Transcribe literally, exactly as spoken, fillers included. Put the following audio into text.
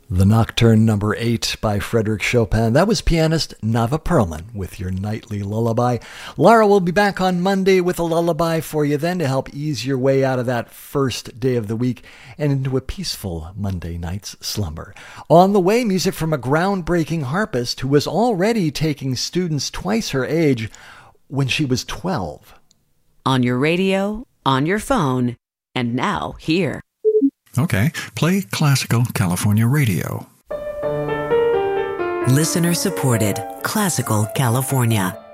The Nocturne number eight by Frédéric Chopin. That was pianist Nava Perlman with your nightly lullaby. Lara will be back on Monday with a lullaby for you then to help ease your way out of that first day of the week and into a peaceful Monday night's slumber. On the way, music from a groundbreaking harpist who was already taking students twice her age when she was twelve. On your radio, on your phone, and now here. Okay, play Classical California Radio. Listener supported Classical California.